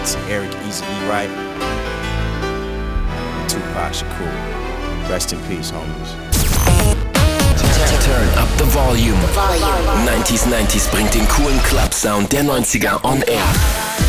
to Eric Easy E. Wright, and Tupac Shakur. Rest in peace, homies. Turn up the volume. 90s bringt den coolen Club-Sound der 90er on air.